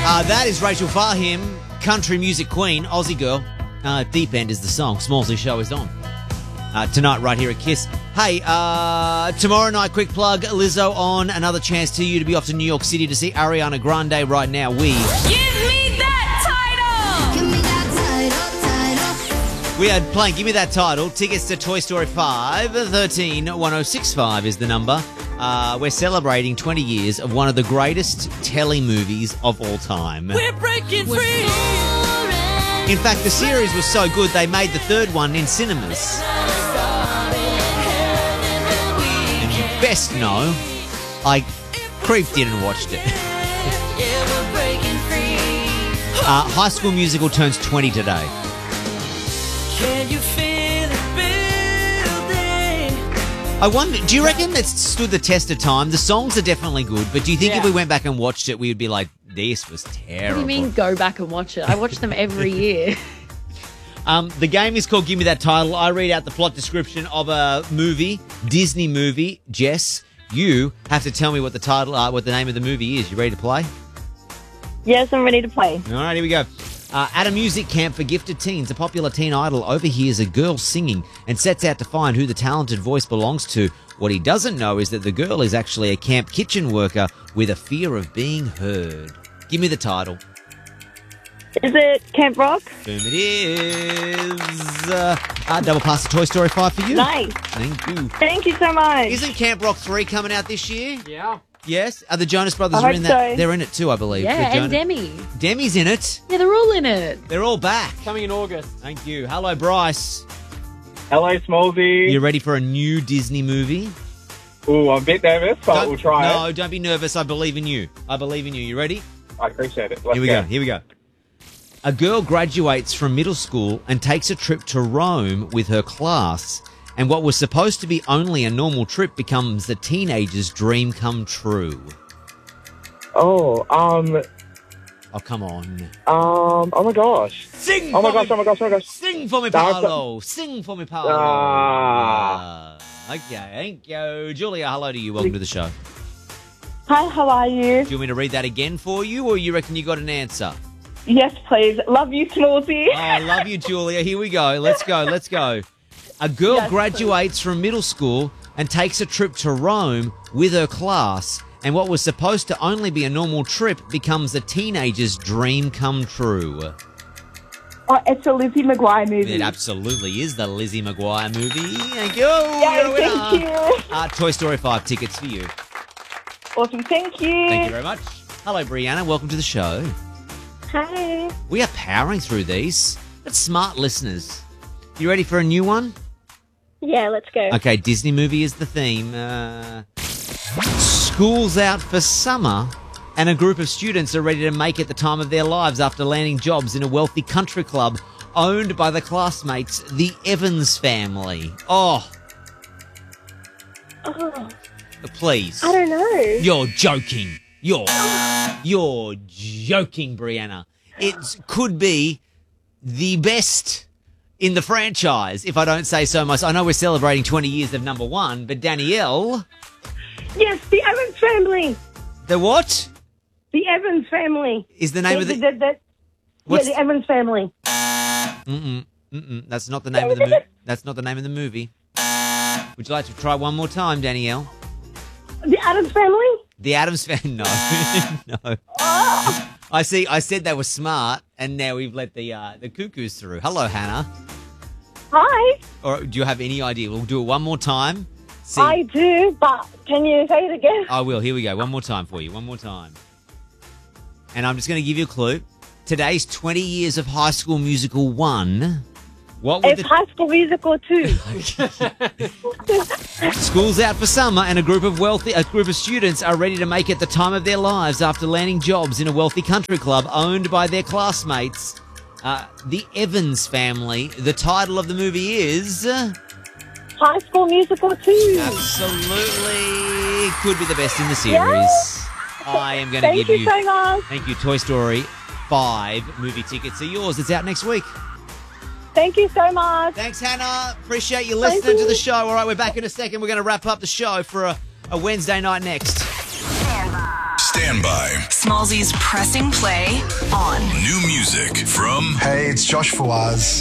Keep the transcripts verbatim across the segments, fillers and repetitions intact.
Uh, that is Rachel Fahim, country music queen, Aussie girl. Uh, Deep End is the song. Smallsy Show is on. Uh, tonight, right here at Kiss. Hey, uh, tomorrow night, quick plug, Lizzo on. Another chance to you to be off to New York City to see Ariana Grande right now. We... Give me that title! Give me that title, title. We are playing Give Me That Title. Tickets to Toy Story five. thirteen one oh six five is the number. Uh, we're celebrating twenty years of one of the greatest telly movies of all time. We're breaking free! In fact, the series was so good, they made the third one in cinemas. And you best know, I creeped in and watched it. uh, High School Musical turns twenty today. Can you feel it building? I wonder, do you reckon that's stood the test of time? The songs are definitely good, but do you think Yeah. if we went back and watched it, we would be like, this was terrible? What do you mean go back and watch it? I watch them every year. Um, the game is called Give Me That Title. I read out the plot description of a movie, Disney movie. Jess, you have to tell me what the title, uh, what the name of the movie is. You ready to play? Yes, I'm ready to play. All right, here we go. Uh, at a music camp for gifted teens, a popular teen idol overhears a girl singing and sets out to find who the talented voice belongs to. What he doesn't know is that the girl is actually a camp kitchen worker with a fear of being heard. Give me the title. Is it Camp Rock? Boom, it is. Uh, uh, double pass to Toy Story five for you. Nice. Thank you. Thank you so much. Isn't Camp Rock three coming out this year? Yeah. Yes? Are the Jonas Brothers I are in hope that? so. They're in it too, I believe. Yeah, The and Jonas- Demi. Demi's in it. Yeah, they're all in it. They're all back. Coming in August. Thank you. Hello, Bryce. Hello, Smallsy. You ready for a new Disney movie? Ooh, I'm a bit nervous, but Don't- we'll try No, it. don't be nervous. I believe in you. I believe in you. You ready? I appreciate it. Let's Here we go. go. Here we go. A girl graduates from middle school and takes a trip to Rome with her class. And what was supposed to be only a normal trip becomes the teenager's dream come true. Oh, um, Oh, come on. um, oh my gosh. Sing Oh my for gosh, me. oh my gosh, oh my gosh. Sing for me, No, it's Paolo. Sing for me, Paolo. Ah. Uh, okay, thank you. Julia, hello to you. Welcome to the show. Hi, how are you? Do you want me to read that again for you, or you reckon you got an answer? Yes, please. Love you, Smallsy. Oh, I love you, Julia. Here we go. Let's go. Let's go. A girl Yes, graduates from middle school and takes a trip to Rome with her class. And what was supposed to only be a normal trip becomes a teenager's dream come true. Oh, it's a Lizzie McGuire movie. It absolutely is the Lizzie McGuire movie. Thank you. Yay, You're a winner. thank you. Uh, Toy Story five tickets for you. Awesome, thank you. Thank you very much. Hello, Brianna. Welcome to the show. Hi. We are powering through these. That's smart listeners. You ready for a new one? Yeah, let's go. Okay, Disney movie is the theme. Uh, school's out for summer, and a group of students are ready to make it the time of their lives after landing jobs in a wealthy country club owned by the classmates, the Evans family. Oh, Oh, please. I don't know. You're joking. You're, you're joking, Brianna. It could be the best in the franchise, if I don't say so myself. I know we're celebrating twenty years of number one, but Danielle... Yes, the Evans family. The what? The Evans family. Is the name of the... the, the, yeah, What's- the Evans family. Mm-mm, mm-mm. That's not the name of the movie. That's not the name of the movie. Would you like to try one more time, Danielle? The Addams family? The Addams family? No. No. I see. I said they were smart, and now we've let the uh, the cuckoos through. Hello, Hannah. Hi. Or do you have any idea? We'll do it one more time. See. I do, but can you say it again? I will. Here we go. One more time for you. One more time. And I'm just going to give you a clue. Today's twenty years of High School Musical one. What would It's the... High School Musical too. School's out for summer, and a group of wealthy, a group of students are ready to make it the time of their lives after landing jobs in a wealthy country club owned by their classmates, uh, the Evans family. The title of the movie is High School Musical too. absolutely could be the best in the series. I am going to Thank give you you, so much. thank you, Toy Story five movie tickets are yours. It's out next week. Thank you so much. Thanks, Hannah. Appreciate you Thank listening you. to the show. All right, we're back in a second. We're going to wrap up the show for a, a Wednesday night next. Stand Stand by. Smallsy's pressing play on New music from Hey, it's Josh Fawaz.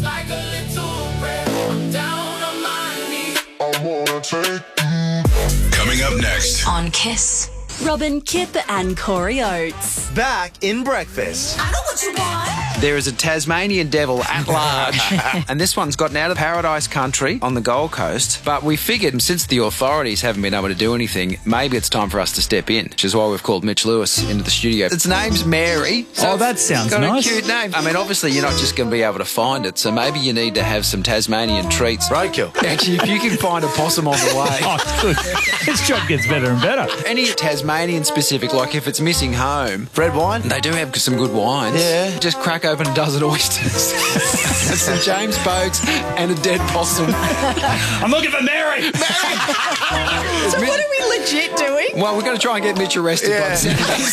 coming up next. on Kiss. Robin, Kip and Corey Oates. Back in breakfast. I know what you want. There is a Tasmanian devil at large, and this one's gotten out of Paradise Country on the Gold Coast. But we figured since the authorities haven't been able to do anything, maybe it's time for us to step in, which is why we've called Mitch Lewis into the studio. Its name's Mary. So oh, that sounds it's got nice. a cute name. I mean, obviously you're not just going to be able to find it, so maybe you need to have some Tasmanian treats. Roadkill. Actually, if you can find a possum on the way. Oh, good. This job gets better and better. Any Tasmanian specific, like if it's missing home, Red wine? they do have some good wines. Yeah. Just crack open a dozen oysters. Some James Bogues and a dead possum. I'm looking for Mary. So what are we legit doing? Well, we're going to try and get Mitch arrested by the Saturdays.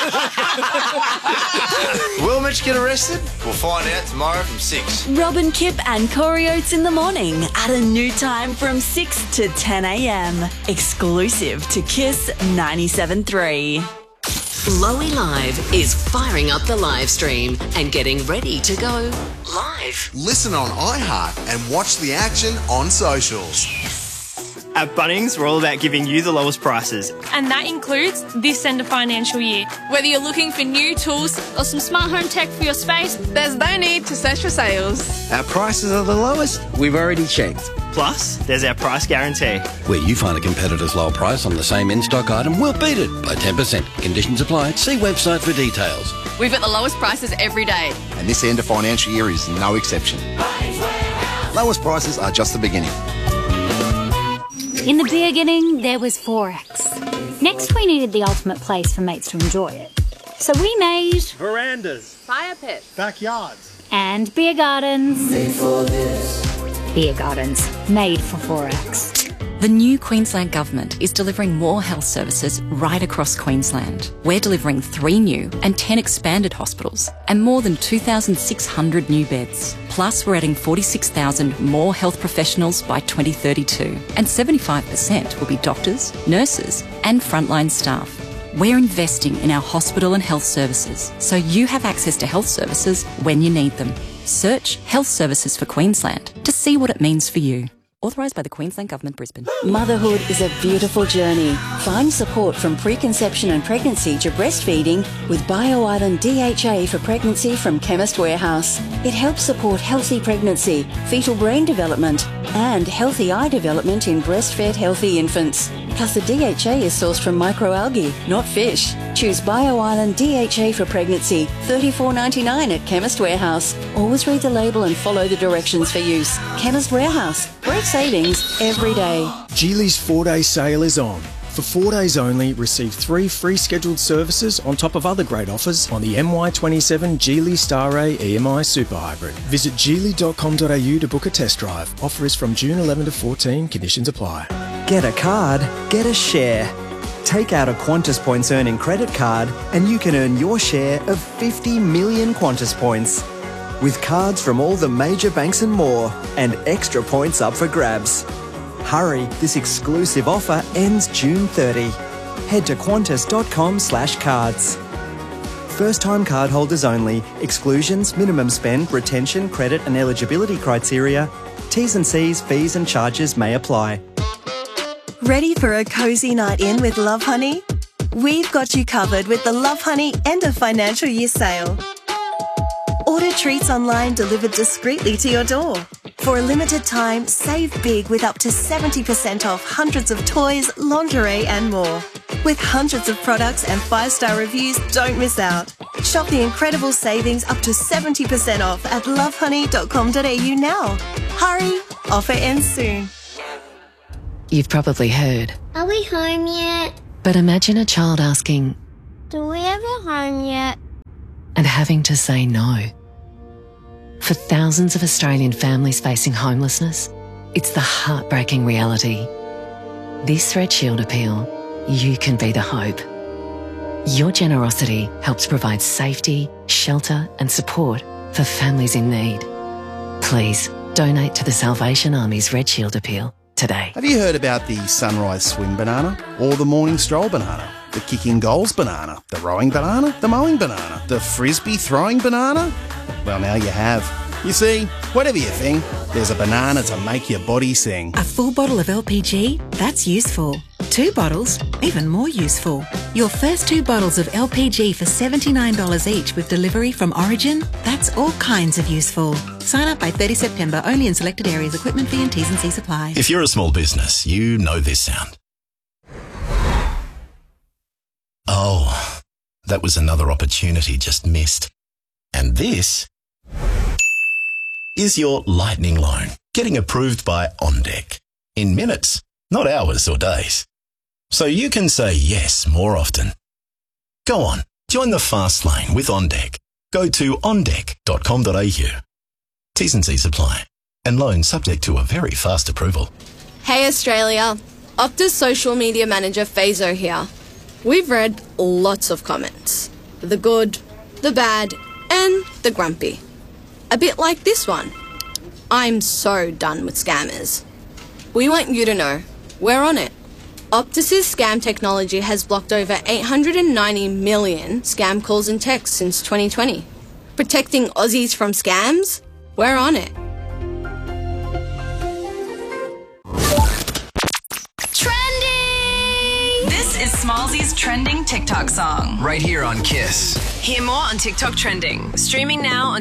Will Mitch get arrested? We'll find out tomorrow from six. Robin, Kip and Corey Oates in the morning at a new time from six to ten a.m. Exclusive to Kiss ninety-seven point three. Lowy Live is firing up the live stream and getting ready to go live. Listen on iHeart and watch the action on socials. At Bunnings, we're all about giving you the lowest prices. And that includes this end of financial year. Whether you're looking for new tools or some smart home tech for your space, there's no need to search for sales. Our prices are the lowest we've already checked. Plus, there's our price guarantee. Where you find a competitor's low price on the same in-stock item, we'll beat it by ten percent. Conditions apply. See website for details. We've got the lowest prices every day. And this end of financial year is no exception. Lowest prices are just the beginning. In the beginning, there was Forex. Next, we needed the ultimate place for mates to enjoy it. So we made verandas, fire pits, backyards, and beer gardens. Made for this. Beer gardens, made for Forex. The new Queensland Government is delivering more health services right across Queensland. We're delivering three new and ten expanded hospitals and more than two thousand six hundred new beds. Plus, we're adding forty-six thousand more health professionals by twenty thirty-two, and seventy-five percent will be doctors, nurses and frontline staff. We're investing in our hospital and health services so you have access to health services when you need them. Search Health Services for Queensland to see what it means for you. Authorised by the Queensland Government, Brisbane. Motherhood is a beautiful journey. Find support from preconception and pregnancy to breastfeeding with BioIsland D H A for pregnancy from Chemist Warehouse. It helps support healthy pregnancy, fetal brain development, and healthy eye development in breastfed healthy infants. Plus, the D H A is sourced from microalgae, not fish. Choose BioIsland D H A for pregnancy, thirty-four ninety-nine at Chemist Warehouse. Always read the label and follow the directions for use. Chemist Warehouse. Great savings every day. Geely's four-day sale is on. For four days only, receive three free scheduled services on top of other great offers on the M Y twenty-seven Geely Star A E M I Super Hybrid. Visit geely dot com dot a u to book a test drive. Offer is from June eleventh to fourteen. Conditions apply. Get a card, get a share. Take out a Qantas Points earning credit card and you can earn your share of fifty million Qantas Points. With cards from all the major banks and more, and extra points up for grabs. Hurry, this exclusive offer ends June thirtieth. Head to qantas dot com slash cards. First-time cardholders only. Exclusions, minimum spend, retention, credit and eligibility criteria. T's and C's, fees and charges may apply. Ready for a cozy night in with Love Honey? We've got you covered with the Love Honey end of financial year sale. Order treats online delivered discreetly to your door. For a limited time, save big with up to seventy percent off hundreds of toys, lingerie and more. With hundreds of products and five-star reviews, don't miss out. Shop the incredible savings up to seventy percent off at love honey dot com dot a u now. Hurry, offer ends soon. You've probably heard, Are we home yet? but imagine a child asking Do we ever home yet? and having to say no. For thousands of Australian families facing homelessness, it's the heartbreaking reality. This Red Shield appeal, you can be the hope. Your generosity helps provide safety, shelter and support for families in need. Please donate to the Salvation Army's Red Shield appeal today. Have you heard about the sunrise swing banana or the morning stroll banana? The kicking goals banana, the rowing banana, the mowing banana, the frisbee throwing banana? Well, now you have. You see, whatever you think, there's a banana to make your body sing. A full bottle of L P G? That's useful. Two bottles? Even more useful. Your first two bottles of L P G for seventy-nine dollars each with delivery from Origin? That's all kinds of useful. Sign up by thirtieth September, only in selected areas. Equipment fee and T's and C's apply. If you're a small business, you know this sound. Oh, that was another opportunity just missed. And this is your lightning loan getting approved by OnDeck in minutes, not hours or days. So you can say yes more often. Go on, join the fast lane with OnDeck. Go to on deck dot com dot a u. T's and C's apply. And loan subject to a very fast approval. Hey Australia, Optus social media manager Fazo here. We've read lots of comments. The good, the bad, and the grumpy. A bit like this one. I'm so done with scammers. We want you to know, we're on it. Optus's scam technology has blocked over eight hundred ninety million scam calls and texts since twenty twenty. Protecting Aussies from scams? We're on it. This is Smallsy's trending TikTok song. Right here on Kiss. Hear more on TikTok trending. Streaming now on